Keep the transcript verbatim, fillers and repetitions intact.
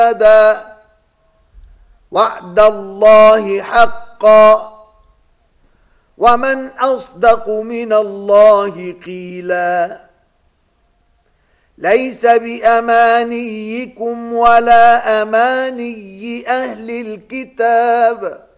وعد الله حقا ومن أصدق من الله قيلا ليس بأمانيكم ولا أماني أهل الكتاب